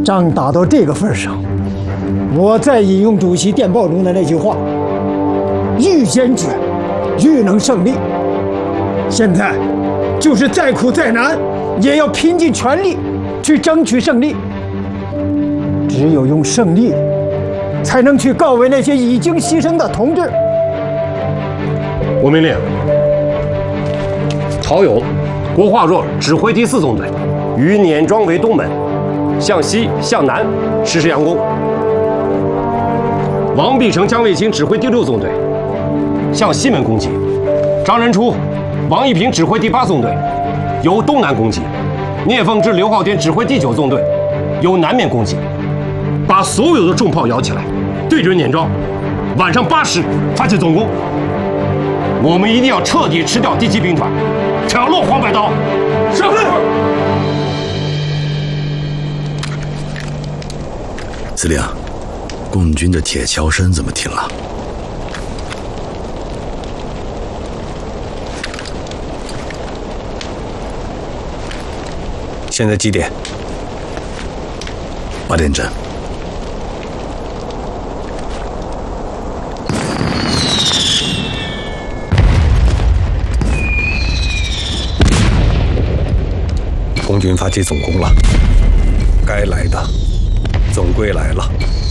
仗打到这个份上，我再引用主席电报中的那句话：“愈坚决，愈能胜利。”现在，就是再苦再难，也要拼尽全力去争取胜利。只有用胜利，才能去告慰那些已经牺牲的同志。 我命令曹勇、郭化若指挥第4纵队，于碾庄围东门，向西向南实施佯攻。王必成、姜卫清指挥第6纵队，向西门攻击。张仁初、王一平指挥第8纵队，由东南攻击。聂凤芝、刘浩天指挥第9纵队，由南面攻击。把所有的重炮摇起来，对准碾庄，晚上8时发起总攻。我们一定要彻底吃掉第7兵团，挑落黄百刀。是。 司令，共军的铁桥山怎么停了？ 现在几点 ？8点整。 共军发起总攻了，该来的总归来了。